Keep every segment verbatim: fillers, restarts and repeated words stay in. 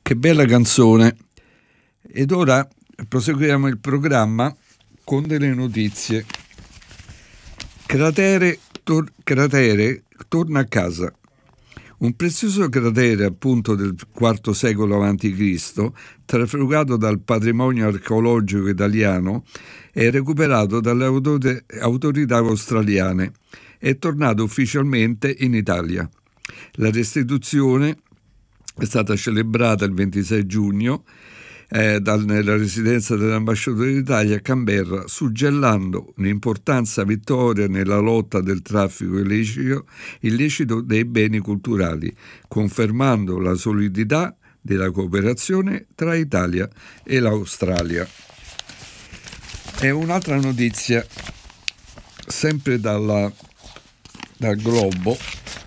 Che bella canzone. Ed ora proseguiamo il programma con delle notizie. Cratere, tor- cratere torna a casa. Un prezioso cratere, appunto, del quarto secolo avanti Cristo, trafugado dal patrimonio archeologico italiano, è recuperato dalle autor- autorità australiane. È tornato ufficialmente in Italia. La restituzione è stata celebrata il ventisei giugno eh, dal, nella residenza dell'ambasciatore d'Italia a Canberra, suggellando un'importante vittoria nella lotta del traffico illecito, illecito dei beni culturali, confermando la solidità della cooperazione tra Italia e l'Australia. E un'altra notizia, sempre dalla, dal Globo.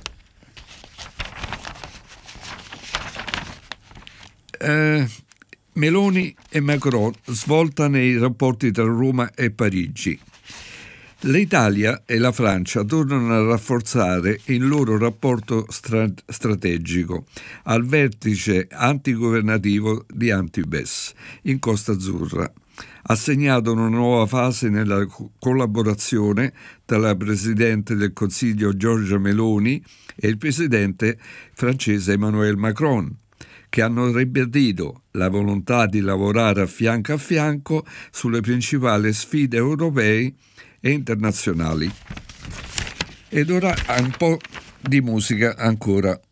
Eh, Meloni e Macron, svolta nei rapporti tra Roma e Parigi. L'Italia e la Francia tornano a rafforzare il loro rapporto stra- strategico al vertice antigovernativo di Antibes in Costa Azzurra. Ha segnato una nuova fase nella co- collaborazione tra la Presidente del Consiglio Giorgia Meloni e il Presidente francese Emmanuel Macron, che hanno ribadito la volontà di lavorare a fianco a fianco sulle principali sfide europee e internazionali. Ed ora un po' di musica ancora.